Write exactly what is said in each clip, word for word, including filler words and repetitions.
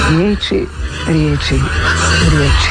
Riječi, riječi, riječi.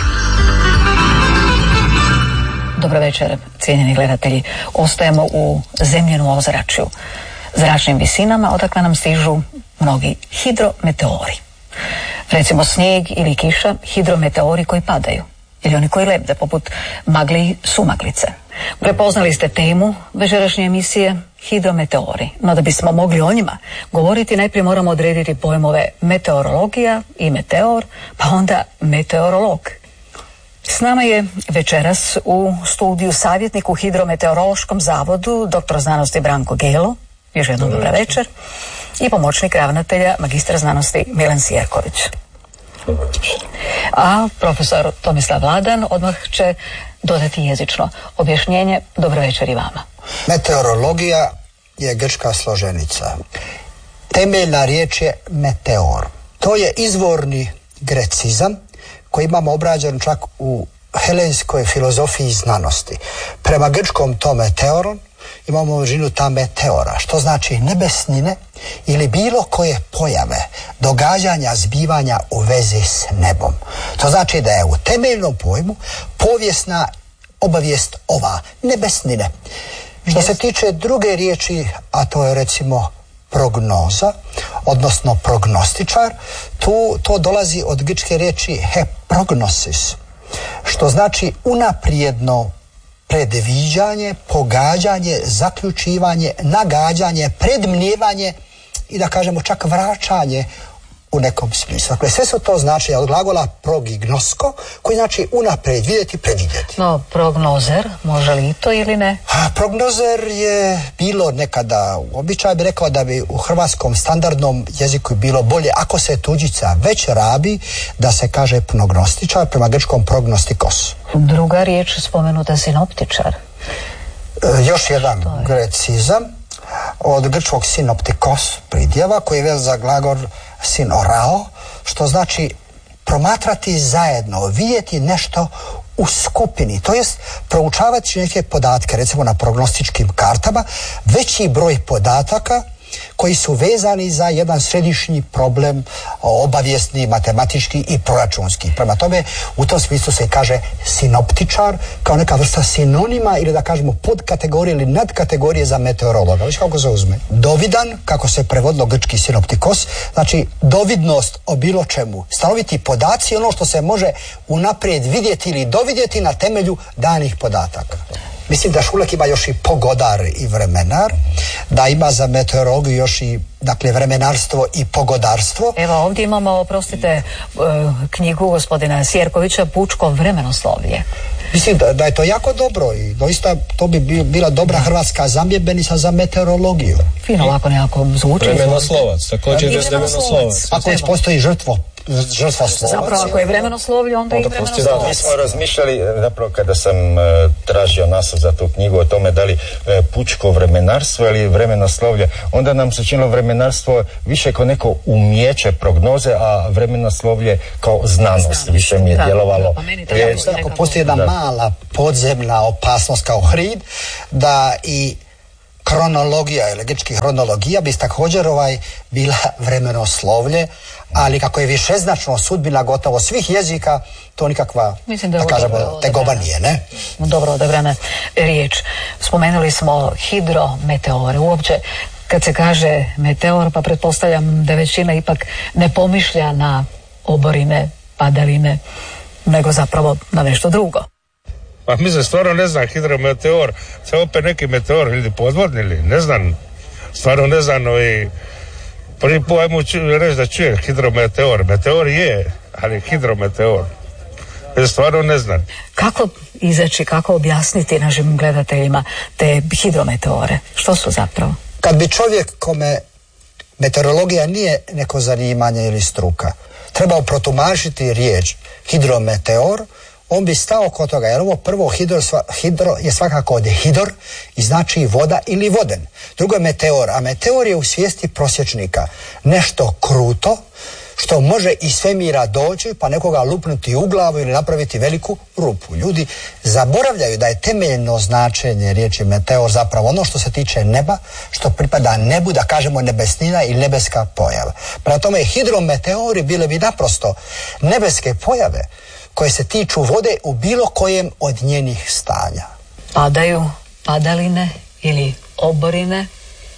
Dobro večer, cijenjeni gledatelji. Ostajemo u zemljenom ozračju, zračnim visinama, odakle nam stižu mnogi hidrometeori. Recimo snijeg ili kiša, hidrometeori koji padaju, ili oni koji lebde, poput magle i sumaglice. Prepoznali ste temu večerašnje emisije hidrometeori, no da bismo mogli o njima govoriti, najprije moramo odrediti pojmove meteorologija i meteor, pa onda meteorolog. S nama je večeras u studiju savjetnik u Hidrometeorološkom zavodu, doktor znanosti Branko Gelo, još jednom dobra večer, i pomoćnik ravnatelja, magistar znanosti Milan Sjerković. A profesor Tomislav Vladan odmah će dodati jezično objašnjenje. Dobro večer i vama. Meteorologija je grčka složenica. Temeljna riječ je meteor. To je izvorni grecizam koji imamo obrađen čak u helenskoj filozofiji znanosti. Prema grčkom to meteoron imamo množinu ta meteora, što znači nebesnine ili bilo koje pojave, događanja, zbivanja u vezi s nebom. To znači da je u temeljnom pojmu povijesna obavijest ova, nebesnine. Što se tiče druge riječi, a to je recimo prognoza, odnosno prognostičar, tu, to dolazi od grčke riječi heprognosis, što znači unaprijedno predviđanje, pogađanje, zaključivanje, nagađanje, predmnijevanje i da kažemo čak vraćanje u nekom smislu. Dakle, sve su to znači od glagola progignosko, koji znači unaprijed vidjeti, predvidjeti. No, prognozer, može li to ili ne? A, prognozer je bilo nekada, običaj bi rekao da bi u hrvatskom standardnom jeziku bilo bolje ako se tuđica već rabi da se kaže prognostičar, prema grčkom prognostikos. Druga riječ spomenuta sinoptičar. E, još jedan grecizam od grčkog sinoptikos, pridjeva, koji je vezan za glagol sinorao, što znači promatrati zajedno, vidjeti nešto u skupini, to jest proučavati neke podatke, recimo na prognostičkim kartama, veći broj podataka koji su vezani za jedan središnji problem, obavijesni, matematički i proračunski. Prema tome, u tom smislu se kaže sinoptičar kao neka vrsta sinonima ili da kažemo podkategorije ili nadkategorije za meteorologa. Već kako se uzme. Dovidan, kako se prevodilo grčki sinoptikos, znači dovidnost o bilo čemu. Stanoviti podaci, ono što se može unaprijed vidjeti ili dovidjeti na temelju danih podataka. Mislim da Šulek ima još i pogodar i vremenar, da ima za meteorologiju još i, dakle, vremenarstvo i pogodarstvo. Evo, ovdje imamo, oprostite, knjigu gospodina Sjerkovića, Pučko vremenoslovlje. Mislim da, da je to jako dobro i doista to bi bila dobra hrvatska zamjedbenica za meteorologiju. Fino, ovako nekako zvuči. Vremenoslovac, također je vremenoslovac. Ako već postoji žrtvo, žrtva slovac. Zapravo, ako je vremenoslovlje, onda, onda i vremenoslovac. Da, mi smo razmišljali, zapravo kada sam uh, tražio naslov za tu knjigu o tome da li uh, pučko vremenarstvo ili vremenoslovlje, onda nam se činilo vremenarstvo više kao neko umijeće prognoze, a vremenoslovlje kao znanost. znanost. Više mi je da, djelovalo. Pa je, ako postoji jedna da. mala podzemna opasnost kao hrid, da i kronologija ili grčki hronologija bi također ovaj bila vremenoslovlje, ali kako je višeznačno sudbina gotovo svih jezika, to nikakva, Mislim da, da kažemo, tegoba nije, ne? Dobro odabrana riječ. Spomenuli smo hidrometeore. Uopće, kad se kaže meteor, pa pretpostavljam da većina ipak ne pomišlja na oborine, padavine, nego zapravo na nešto drugo. Pa mislim, stvarno ne znam hidrometeor, sve opet neki meteor ili podvodni ili, ne znam, stvarno ne znam, i prvi put ajmo reći da čuje hidrometeor, meteor je, ali hidrometeor, ja stvarno ne znam. Kako izaći, kako objasniti našim gledateljima te hidrometeore, što su zapravo? Kad bi čovjek kome meteorologija nije neko zanimanje ili struka, trebao protumačiti riječ hidrometeor, on bi stao kod toga, jer ovo prvo hidro, hidro je svakako od hidor i znači voda ili voden. Drugo je meteor, a meteor je u svijesti prosječnika nešto kruto, što može iz svemira doći pa nekoga lupnuti u glavu ili napraviti veliku rupu. Ljudi zaboravljaju da je temeljno značenje riječi meteor zapravo ono što se tiče neba, što pripada nebu, da kažemo nebesnina ili nebeska pojava. Prema tome, hidrometeori bile bi naprosto nebeske pojave koje se tiču vode u bilo kojem od njenih stanja. Padaju padaline ili oborine?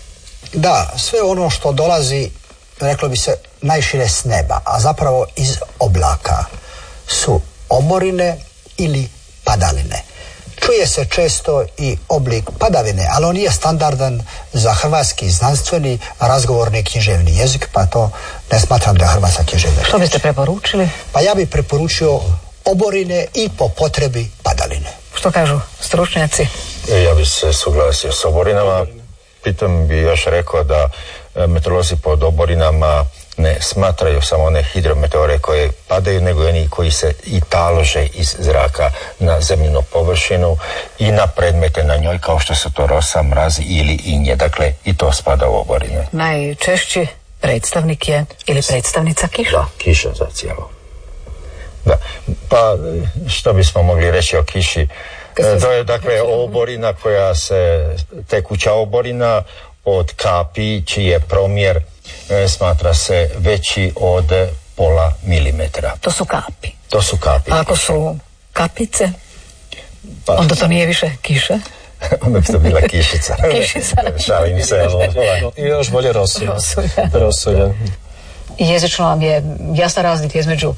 Da, sve ono što dolazi, reklo bi se, najšire s neba, a zapravo iz oblaka, su oborine ili padaline. Čuje se često i oblik padavine, ali on nije standardan za hrvatski znanstveni razgovorni književni jezik, pa to ne smatram da je hrvatska književna. Što biste preporučili? Pa ja bih preporučio oborine i po potrebi padaline. Što kažu stručnjaci? Ja bih se suglasio s oborinama. Pritom bi još rekao da meteorolozi pod oborinama ne smatraju samo one hidrometeore koje padaju, nego i oni koji se i talože iz zraka na zemljinu površinu i na predmete na njoj, kao što su to rosa, mraz ili inje. Dakle, i to spada u oborine. Najčešći predstavnik je ili predstavnica kiša. Da, kiša zacijelo. Da. Pa, što bismo mogli reći o kiši? To je, dakle, oborina koja se, tekuća oborina od kapi, čiji je promjer e, smatra se veći od pola milimetra. To su kapi. To su kapi. A ako su kapice, pa, onda to nije više kiša? Onda bi to bila kišica. Kišica. Šalim se. I još bolje rosulja. Rosulja. Rosulja. Jezično vam je jasna razlika između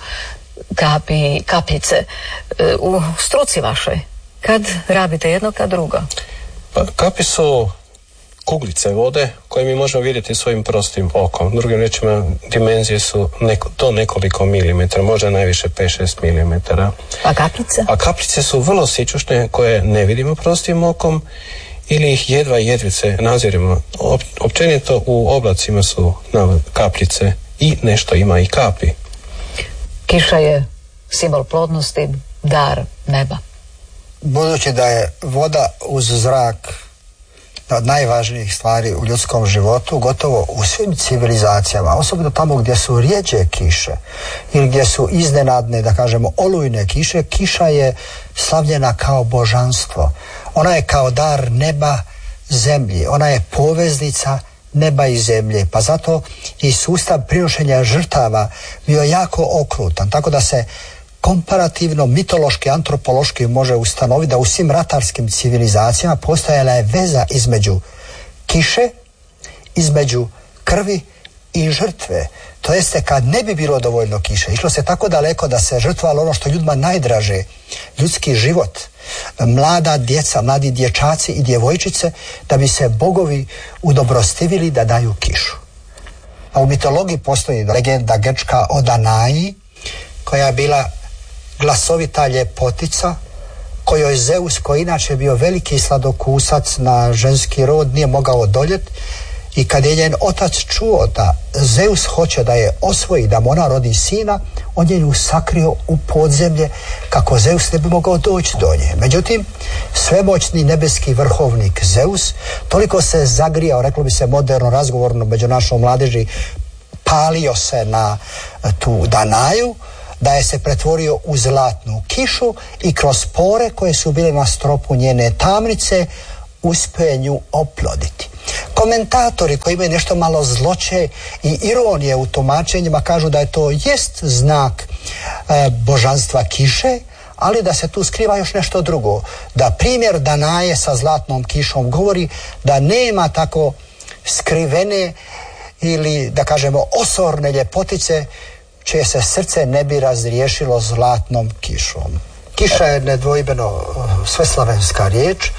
kapi i kapljice. E, u struci vašoj, kad rabite jedno, kad drugo? Pa, kapi su kuglice vode koje mi možemo vidjeti svojim prostim okom. Drugim riječima, dimenzije su neko, do nekoliko milimetara, možda najviše pet do šest milimetara. A kapljice? A kapljice su vrlo sićušne koje ne vidimo prostim okom ili ih jedva jedvice nazirimo. Op, općenito u oblacima su na kapljice i nešto ima i kapi. Kiša je simbol plodnosti, dar neba. Budući da je voda uz zrak od najvažnijih stvari u ljudskom životu, gotovo u svim civilizacijama, osobno tamo gdje su rijeđe kiše ili gdje su iznenadne, da kažemo, olujne kiše, kiša je slavljena kao božanstvo. Ona je kao dar neba zemlji, ona je poveznica neba i zemlje, pa zato i sustav prinošenja žrtava bio jako okrutan, tako da se komparativno, mitološki, antropološki može ustanoviti da u svim ratarskim civilizacijama postojala je veza između kiše, između krvi i žrtve. To jeste, kad ne bi bilo dovoljno kiše, išlo se tako daleko da se žrtvalo ono što ljudima najdraže, ljudski život, mlada djeca, mladi dječaci i djevojčice, da bi se bogovi udobrostivili da daju kišu. A u mitologiji postoji legenda grčka o Danaji, koja je bila glasovita ljepotica, kojoj Zeus, koji inače bio veliki sladokusac na ženski rod, nije mogao odoljet, i kad je njen otac čuo da Zeus hoće da je osvoji, da mu ona rodi sina, on je nju sakrio u podzemlje kako Zeus ne bi mogao doći do nje. Međutim, svemoćni nebeski vrhovnik Zeus toliko se zagrijao, reklo bi se moderno, razgovorno među našom mladeži, palio se na tu Danaju, da je se pretvorio u zlatnu kišu i kroz pore koje su bile na stropu njene tamnice uspio je nju oploditi. Komentatori koji imaju nešto malo zloće i ironije u tumačenjima kažu da je to jest znak e, božanstva kiše, ali da se tu skriva još nešto drugo. Da primjer Danaje sa zlatnom kišom govori da nema tako skrivene ili, da kažemo, osorne ljepotice čije se srce ne bi razriješilo zlatnom kišom. Kiša je nedvojbeno sveslavenska riječ.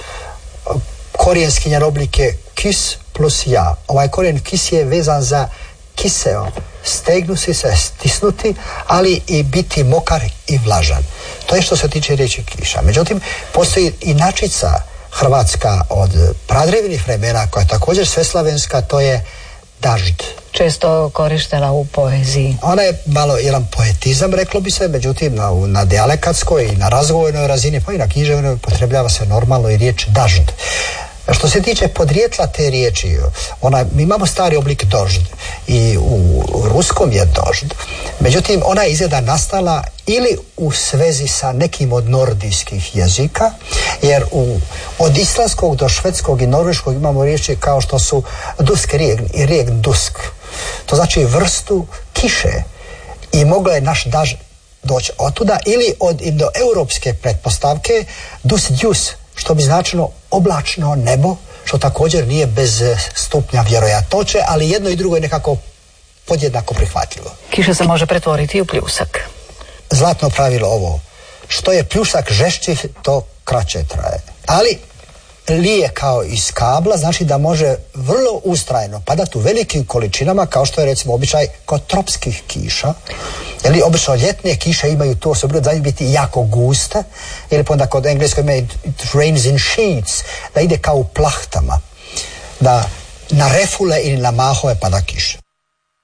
Korijenski njen oblik je kis plus ja. Ovaj korijen kis je vezan za kiseo, stegnuti se, stisnuti, ali i biti mokar i vlažan. To je što se tiče riječi kiša. Međutim, postoji inačica hrvatska od pradrevnih vremena, koja je također sveslavenska, to je dažd. Često korištena u poeziji. Ona je malo jedan poetizam, reklo bi se, međutim na, na dijalekatskoj i na razgovornoj razini, pa i na književnoj potrebljava se normalno i riječ dažd. Što se tiče podrijetla te riječi, ona, mi imamo stari oblik dožd i u, u ruskom je dožd. Međutim, ona je izgleda nastala ili u svezi sa nekim od nordijskih jezika, jer u, od islandskog do švedskog i norveškog imamo riječi kao što su dusk rijeg i rijeg dusk. To znači vrstu kiše i moglo je naš daž doći otuda, ili od indoeuropske pretpostavke dus djus, što bi značilo oblačno nebo, što također nije bez stupnja vjerojatnoće, ali jedno i drugo je nekako podjednako prihvatljivo. Kiša se može pretvoriti u pljusak. Zlatno pravilo ovo, što je pljusak žešći, to kraće traje. Ali lije kao iz kabla, znači da može vrlo ustrajno padati u velikim količinama, kao što je recimo običaj kod tropskih kiša. Ili obično ljetne kiše imaju tu osobinu da biti jako guste, ili pa onda kod engleskog ima it rains in sheets, da ide kao u plahtama, da na refule ili na mahove pada kiša.